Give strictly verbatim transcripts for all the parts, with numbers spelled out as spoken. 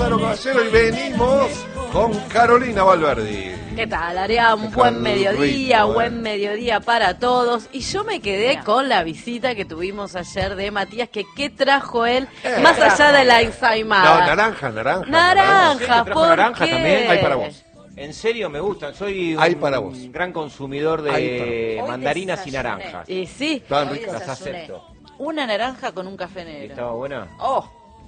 Damas, caballeros, y venimos con Carolina Valverdi. ¿Qué tal, Arián? Un buen mediodía, ritmo, buen eh. mediodía para todos. Y yo me quedé Mira. con la visita que tuvimos ayer de Matías, que qué trajo él, eh, más trajo. allá de la ensaimada. No, naranja, naranja. Naranja, ¿por naranja qué? También. Hay para vos. En serio, me gustan. Soy un Hay para vos. gran consumidor de mandarinas y naranjas. Y sí, Están ricas. Las acepto. Una naranja con un café negro. ¿Estaba buena? ¡Oh!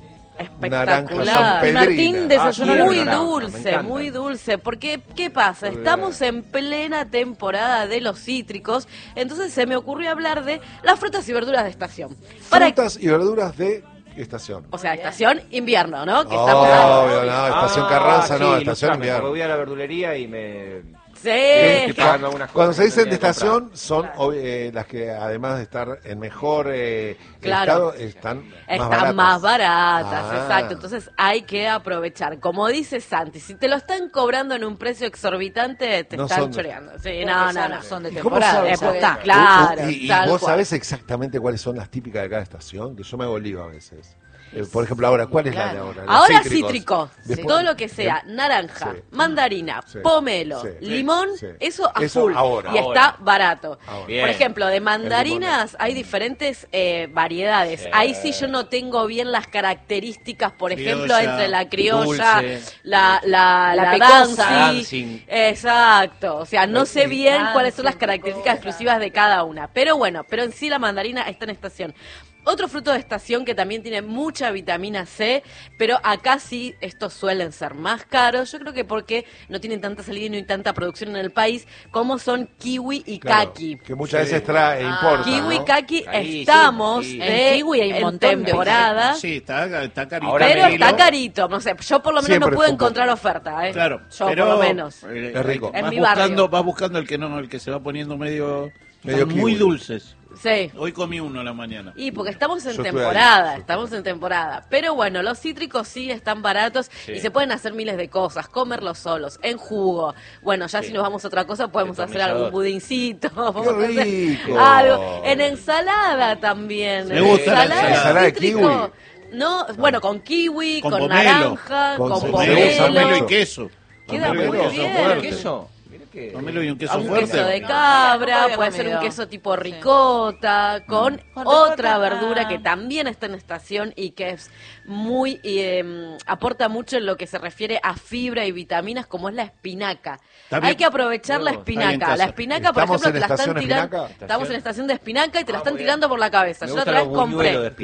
Espectacular. Martín desayunó ah, muy naranja, dulce, muy dulce. Porque, ¿qué pasa? Estamos en plena temporada de los cítricos. Entonces se me ocurrió hablar de las frutas y verduras de estación. Frutas y verduras de estación. O sea, estación invierno, ¿no? Que oh, estamos obvio, no, estación ah, Carranza, sí, no, estación invierno. invierno. Voy a la verdulería y me... Sí. Sí, cuando se dicen de estación son eh, las que además de estar en mejor eh, claro. estado están, están más baratas, más baratas ah. exacto, entonces hay que aprovechar, como dice Santi, si te lo están cobrando en un precio exorbitante te no están de... choreando, sí, no, no, no, son de temporada, sabes, sabes? Está, claro, y, y, y vos sabés exactamente cuáles son las típicas de cada estación, que yo me hago lío a veces. Eh, por ejemplo, ahora, ¿cuál es claro. la de ahora? Los ahora cítricos. cítricos, sí. todo lo que sea naranja, sí. mandarina, sí. pomelo, sí. limón, sí. eso a eso full ahora. y ahora. está barato. Ahora. Por ejemplo, de mandarinas hay diferentes eh, variedades. Sí. Ahí sí yo no tengo bien las características, por criolla, ejemplo, entre la criolla, dulce, la la, la, la dancing, dancing. Exacto. O sea, no sé bien dancing, cuáles son las características exclusivas de cada una. Pero bueno, pero en sí la mandarina está en estación. Otro fruto de estación que también tiene mucha vitamina C, pero acá sí estos suelen ser más caros, yo creo que porque no tienen tanta salida y no hay tanta producción en el país, como son kiwi y claro, kaki. Que muchas sí. veces trae, ah, importa, kiwi y ¿no? kaki Ahí, estamos sí, sí. de en kiwi hay un montón temporada. De... Sí, está, está carito. Ahora pero está carito, no sé, yo por lo menos Siempre no puedo encontrar oferta, ¿eh? Claro, yo pero, por lo menos. Eh, es rico. Vas buscando, vas buscando el que no, el que se va poniendo medio, medio muy dulces. Sí. Hoy comí uno a la mañana. Y porque estamos en Yo temporada, estamos en temporada. Pero bueno, los cítricos sí están baratos sí. y se pueden hacer miles de cosas, comerlos solos, en jugo. Bueno, ya sí. si nos vamos a otra cosa, podemos hacer algún budincito. ¡Qué rico! Algo. En ensalada también. Me gusta ensalada, la ensalada de kiwi. No, bueno, con kiwi, con, con naranja, con, con pomelo. pomelo y queso. Queda pomelo muy bien. ¿Queso? Pomelo y un queso un fuerte. queso de cabra, no, puede ser un queso tipo ricota, sí. con, con otra ricota. verdura que también está en estación y que es muy eh, aporta mucho en lo que se refiere a fibra y vitaminas, como es la espinaca. Hay que aprovechar no, la espinaca. La espinaca, por ejemplo, te la están tirando. Estamos en estación de espinaca y te la están ah, tirando por la cabeza. Yo otra vez compré.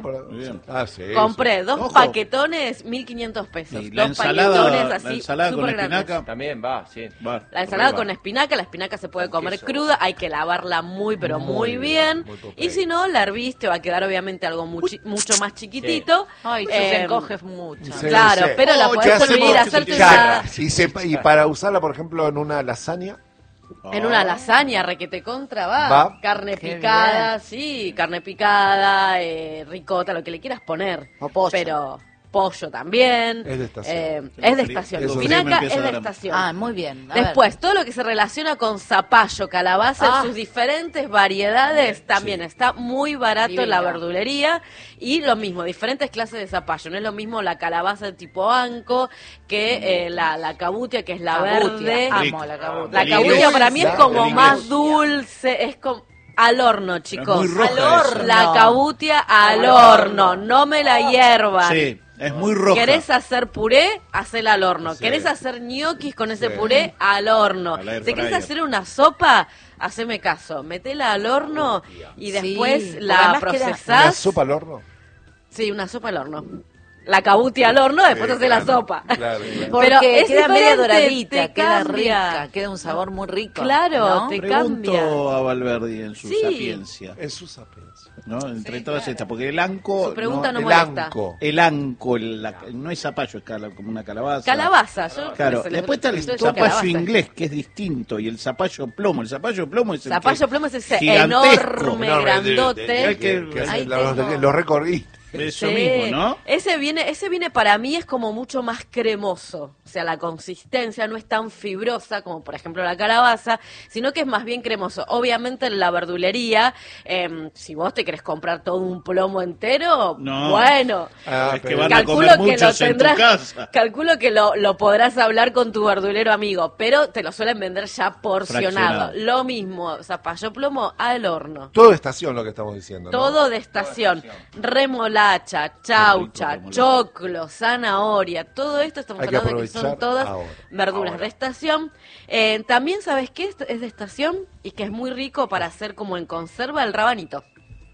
Ah, sí, compré sí. dos Ojo. paquetones, mil quinientos pesos. Sí, dos ensalada, paquetones así, la ensalada con espinaca grandes. También va, sí. Va. La ensalada con espinaca, la espinaca se puede comer queso. cruda, hay que lavarla muy pero muy, muy bien, bien. Muy y si no, la herviste, va a quedar obviamente algo mucho, mucho más chiquitito. Sí. Ay, eh, se encoge mucho. Sí, claro, sí. pero oh, la podés servir, hacerte una... y, se, y para usarla, por ejemplo, en una lasaña. En una lasaña, requete contra, va. va. Carne Qué picada, bien. sí, carne picada, eh, ricota, lo que le quieras poner. O pollo. Pero... pollo también. Es de estación. Eh, es de estación. Espinaca es de estación. Ah, muy bien. A Después, ver. todo lo que se relaciona con zapallo, calabaza, ah. en sus diferentes variedades, sí. también está muy barato Divina. en la verdulería. Y lo mismo, diferentes clases de zapallo. No es lo mismo la calabaza de tipo anco que eh, la, la cabutia, que es la cabutia. verde. Amo la cabutia. La cabutia para mí es como más dulce, es como... Al horno, chicos. Al horno. La cabutia al horno. No me la hiervan. Sí, es muy roja. ¿Querés hacer puré? Hacela al horno. Sí. ¿Querés hacer ñoquis con ese sí. puré? Al horno. ¿Te querés hacer una sopa? Haceme caso. Metela al horno y después sí, la procesás. ¿Una sopa al horno? Sí, una sopa al horno. La cabutia al horno, después sí, hace claro, la sopa. Claro, claro. Porque pero es queda media doradita, te queda cambia. rica, queda un sabor muy rico. Claro, ¿no? te Pregunto cambia. a Valverdi en su sí. sapiencia. En su sapiencia. ¿No? Entre sí, todas claro. estas, porque el anco... Su pregunta no, no el molesta. Anco. El anco, el, la, no es zapallo, es cala, como una calabaza. Calabaza. Yo claro, después está el zapallo calabaza. inglés, que es distinto, y el zapallo plomo. El zapallo plomo es el zapallo que plomo es ese gigantesco. enorme, grandote. Que, que, que, que los, los recorriste. eso Sí. mismo, ¿no? Ese viene, ese viene para mí es como mucho más cremoso. O sea, la consistencia no es tan fibrosa como por ejemplo la calabaza, sino que es más bien cremoso. Obviamente en la verdulería, eh, si vos te querés comprar todo un plomo entero, No. bueno, Ah, Es que pero- van a calculo comer que lo muchos en tu tendrás, casa. calculo que lo, lo podrás hablar con tu verdulero amigo, pero te lo suelen vender ya porcionado. Fraccionado. Lo mismo, zapallo plomo al horno. Todo estación lo que estamos diciendo, ¿no? Todo de estación, remolacha, chaucha, remolacha. choclo, zanahoria, todo esto estamos Hay que hablando de que son aprovechar todas ahora. verduras Ahora. de estación. Eh, también, ¿sabes qué es es de estación? Y que es muy rico para hacer como en conserva, el rabanito.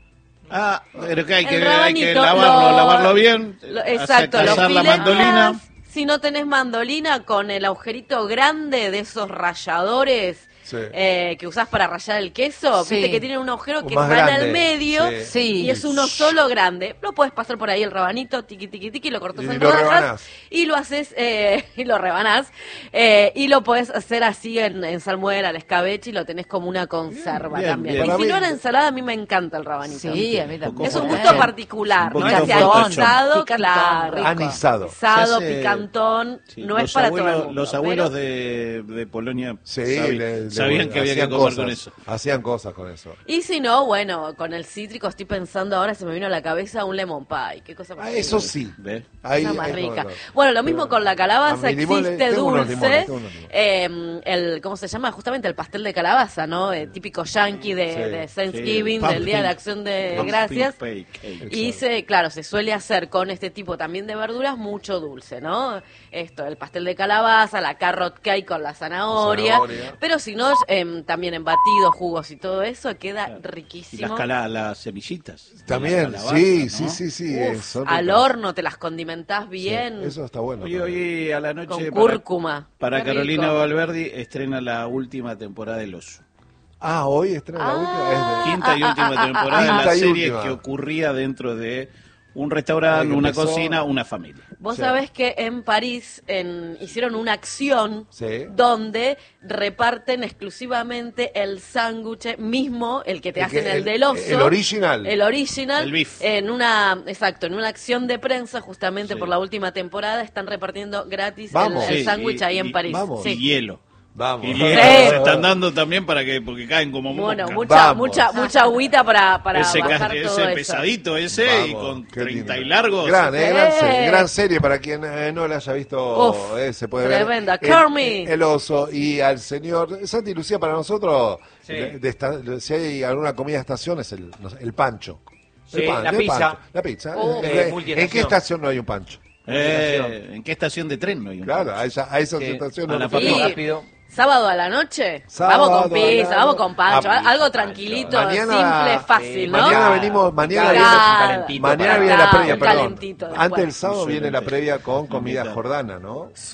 Ah, pero que hay que, El hay que rabanito, lavarlo, lo- lavarlo bien. lo- hacer exacto, lo cazar la fileteás. mandolina. Si no tenés mandolina, con el agujerito grande de esos ralladores Sí. eh, que usás para rallar el queso, Sí. viste que tienen un agujero que Más va en grande, el medio sí. Sí. y es uno solo grande. Lo puedes pasar por ahí el rabanito, tiqui tiqui tiqui, lo cortas Y en lo rodajas rebanás. y lo haces eh, y lo rebanás eh, y lo podés hacer así en, en salmuera, al escabeche y lo tenés como una conserva Bien, también. bien. Y Para si mí- no en ensalada, a mí me encanta el rabanito. Sí, a mí Un poco también. Es un como gusto eh, particular, un ¿no? poquito Hacia fortachón. anisado, Picantón, claro. rico. Anisado. Anisado, Se hace- picantón, Sí, no los es para abuelos, todo el mundo. Los abuelos pero- de, de Polonia Sí, sabi- le- le- sabían que había que hacían comer cosas, con eso. Hacían cosas con eso. Y si no, bueno, con el cítrico estoy pensando ahora, se me vino a la cabeza un lemon pie. Qué cosa más Ah, rica. eso sí. ¿Ves? Ahí, Cosa más ahí no, rica. no. Bueno, lo mismo Pero- con la a calabaza, mi limón le- existe tengo unos dulce. limones, tengo unos limones. eh, el, ¿cómo se llama? Justamente el pastel de calabaza, ¿no? Eh, típico yankee de, Sí, de Sí, Thanksgiving, el del Día de pumpkin- Acción de pumpkin Gracias. pie cake. Y se, claro, se suele hacer con este tipo también de verduras mucho dulce, ¿no? Esto, el pastel de calabaza, la carrot cake con la zanahoria. Zanahoria. Pero si no, em, también en batidos, jugos y todo eso, queda Y riquísimo. las, cala, las semillitas. También, Las calabazas, sí, ¿no? sí, sí, sí. Uf, eh, son al ricas. horno te las condimentás Sí, bien. eso está bueno. Hoy, también. hoy a la noche Con para- cúrcuma. Para, Qué Carolina rico. Valverdi estrena la última temporada del Oso. Ah, hoy estrena la Ah. última. es de- Quinta y ah, última ah, ah, temporada ah, de ah. la Quinta y serie última. que ocurría dentro de un Ahí restaurante, que una empezó. cocina, una familia. Vos Sí. sabés que en París en- hicieron una acción Sí. donde reparten exclusivamente el sándwich mismo, el que te El hacen que- el, el- del oso. el original. El original. El beef. En una, exacto, en una acción de prensa, justamente Sí. por la última temporada, están repartiendo gratis Vamos. el, el Sí, sándwich y- ahí en y- París. vamos. Sí. Y hielo. Vamos. Y hielo Sí. se están dando también para que porque caen como Bueno, moscas. mucha, Vamos. mucha, mucha agüita para, para ese bajar ca- todo ese eso. pesadito ese y Vamos, con qué treinta y lindo. largos. Gran, eh, gran, Sí. serie, gran serie para quien eh, no la haya visto. Uf, eh, se puede tremenda. ver. Kermit. El, el oso y al señor Santi y Lucía, para nosotros, Sí. de- de esta- de- si hay alguna comida de estación, es el, no sé, el pancho. Sí, El pan- la el pizza. pancho, la pizza. Oh. Eh, Eh, ¿En multiestación. qué estación no hay un pancho? Eh, ¿En qué estación de tren no hay un Claro, pancho? a esa, a esa Sí. estación A no la nos papi- Sí. falta. rápido. Sábado a la noche, Sábado vamos con a la pizza, vamos con pancho, noche. al- algo Pancho. tranquilito, Mañana- simple, fácil, sí, ¿no? Mañana venimos, mañana Cada viene, vez un Cada- calentito mañana para- viene la Cada- previa, un perdón. calentito después. Antes del sábado viene la Excelente. previa con comida Mitad. jordana, ¿no? Sí,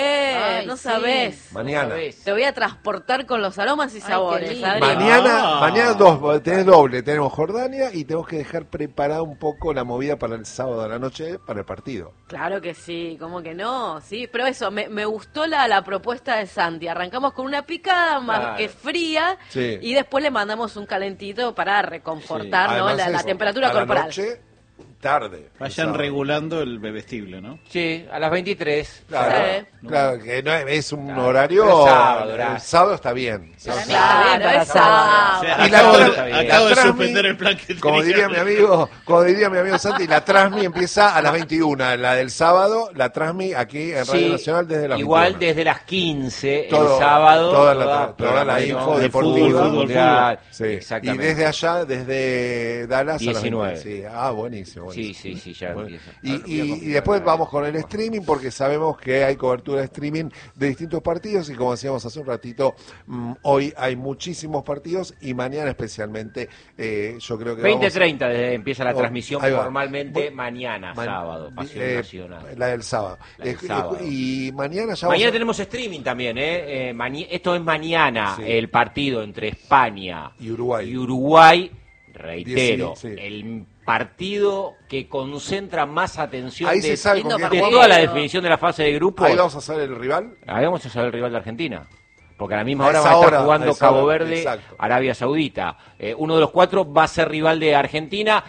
Ay, no sí. sabés. Mañana. ¿Sabés? Te voy a transportar con los aromas y qué sabores, lindo. Adri. Mañana, Ah. mañana dos, tenés doble, tenemos Jordania y tenemos que dejar preparada un poco la movida para el sábado a la noche para el partido. Claro que sí, ¿cómo que no? Sí, pero eso, me, me gustó la, la propuesta de Santi. Arrancamos con una picada más Claro. que fría Sí. y después le mandamos un calentito para reconfortar, ¿no? Además la, la eso, temperatura a la corporal. noche, tarde. el Vayan sábado. regulando el bebestible, ¿no? Sí, a las veintitrés. Claro, Sí. claro, que no es, es un Claro, horario. pero es sábado, el horario. sábado está bien. Sábado está Claro, Bien para es sábado. sábado. O sea, Y la acabo, tra- de, está bien. acabo de la Trasmi, suspender el plan que Como tenía. diría mi amigo, como diría mi amigo Santi, la Trasmi empieza a las veintiuna, la del sábado, la Trasmi aquí en Radio Sí, Nacional desde las igual veintiuna. desde las quince Todo- el sábado. toda la- toda la programación info de deportiva. fútbol, mundial. Sí. Y Exactamente. desde allá, desde Dallas a diecinueve. las veinte. Sí. Ah, buenísimo. buenísimo. Sí, sí, sí, ya Bueno, empieza. y, Ahora voy a y- y confirmar después la- vamos con el streaming porque sabemos que hay cobertura de streaming de distintos partidos y como decíamos hace un ratito, mm, hoy hay muchísimos partidos y mañana especialmente eh, yo creo que veinte vamos- treinta desde- empieza la Oh, transmisión ahí va. formalmente Bu- mañana, Ma- sábado, Pasión eh, Nacional. La del sábado. La del Eh, eh, sábado. Y mañana ya Mañana vamos a- tenemos streaming también, ¿eh? Eh, mañe- esto es mañana, Sí. el partido entre España Y Uruguay. y Uruguay, reitero, Dieci- sí. el partido que concentra más atención Ahí de, se sabe lindo con quién de partido. jugamos. toda la definición de la fase de grupos. Ahí vamos a hacer el rival. Ahí vamos a saber el rival de Argentina. Porque a la misma A hora esa va a estar hora, a jugando esa Cabo hora, Verde, exacto. Arabia Saudita. Eh, uno de los cuatro va a ser rival de Argentina.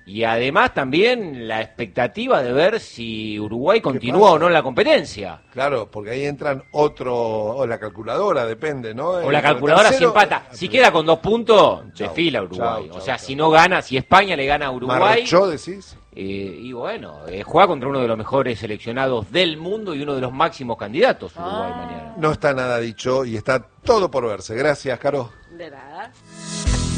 Y además también la expectativa de ver si Uruguay continúa o no en la competencia. Claro, porque ahí entran otro, o la calculadora, depende, ¿no? O la calculadora si empata. Si queda con dos puntos, desfila Uruguay. Chau, chau, o sea, chau. Si no gana, si España le gana a Uruguay... ¿Marchó, decís? Eh, y bueno, eh, juega contra uno de los mejores seleccionados del mundo y uno de los máximos candidatos Uruguay ah. mañana. No está nada dicho y está todo por verse. Gracias, Caro. De nada.